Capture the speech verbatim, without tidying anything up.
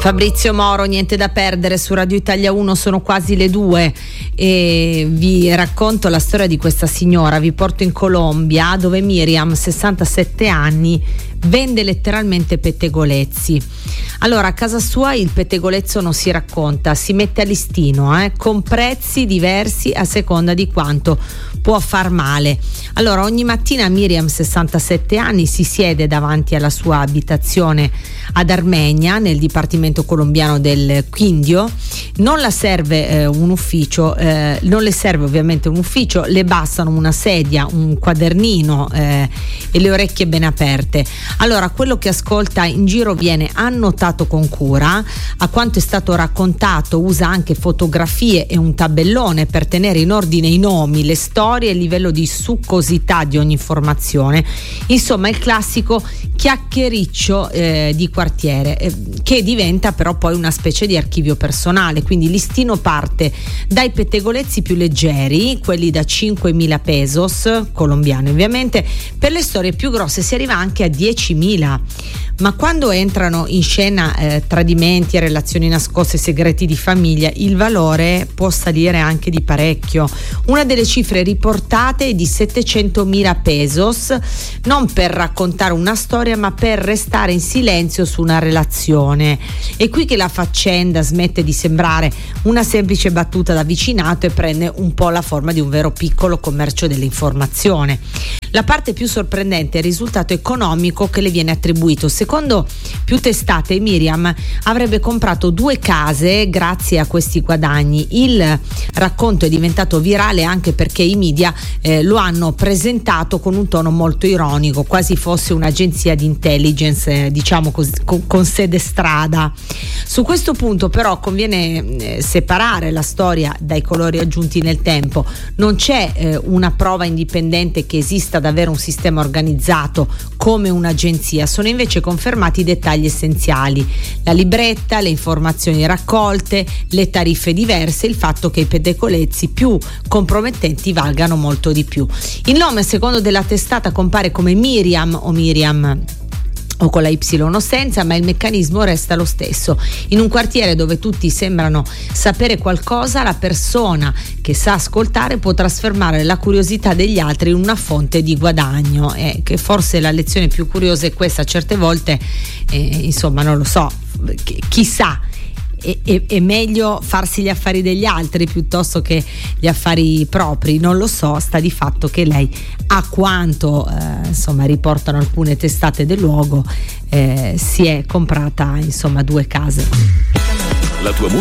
Fabrizio Moro, niente da perdere su Radio Italia uno, sono quasi le due e vi racconto la storia di questa signora. Vi porto in Colombia, dove Miriam, sessantasette anni, vende letteralmente pettegolezzi. Allora, a casa sua il pettegolezzo non si racconta, si mette a listino, eh, con prezzi diversi a seconda di quanto può far male. Allora, ogni mattina Miriam, sessantasette anni, si siede davanti alla sua abitazione ad Armenia, nel dipartimento colombiano del Quindío. Non la serve eh, un ufficio, eh, non le serve ovviamente un ufficio, le bastano una sedia, un quadernino eh, e le orecchie ben aperte. Allora, quello che ascolta in giro viene annotato con cura. A quanto è stato raccontato, usa anche fotografie e un tabellone per tenere in ordine i nomi, le storie e il livello di succosità di ogni informazione. Insomma, il classico chiacchiericcio eh, di quartiere, eh, che diventa però poi una specie di archivio personale. Quindi il listino parte dai pettegolezzi più leggeri, quelli da cinquemila pesos colombiani ovviamente. Per le storie più grosse si arriva anche a diecimila. Ma quando entrano in scena eh, tradimenti, relazioni nascoste, segreti di famiglia, il valore può salire anche di parecchio. Una delle cifre riportate è di settecentomila pesos, non per raccontare una storia ma per restare in silenzio su una relazione. È qui che la faccenda smette di sembrare una semplice battuta da vicinato e prende un po' la forma di un vero piccolo commercio dell'informazione. La parte più sorprendente è il risultato economico che le viene attribuito. Secondo più testate, Miriam avrebbe comprato due case grazie a questi guadagni. Il racconto è diventato virale anche perché i media eh, lo hanno presentato con un tono molto ironico, quasi fosse un'agenzia di intelligence, eh, diciamo così, con, con sede strada. Su questo punto però conviene eh, separare la storia dai colori aggiunti nel tempo. Non c'è eh, una prova indipendente che esista davvero un sistema organizzato come un'agenzia, sono invece confermati i dettagli essenziali: la libretta, le informazioni raccolte, le tariffe diverse, il fatto che i pettegolezzi più compromettenti valgano molto di più. Il nome, secondo della testata, compare come Miriam o Miriam o con la Y o senza, ma il meccanismo resta lo stesso. In un quartiere dove tutti sembrano sapere qualcosa, la persona che sa ascoltare può trasformare la curiosità degli altri in una fonte di guadagno, e eh, che forse la lezione più curiosa è questa. Certe volte eh, insomma non lo so, chissà, È, è, è meglio farsi gli affari degli altri piuttosto che gli affari propri, non lo so. Sta di fatto che lei, a quanto eh, insomma riportano alcune testate del luogo, eh, si è comprata insomma due case. La tua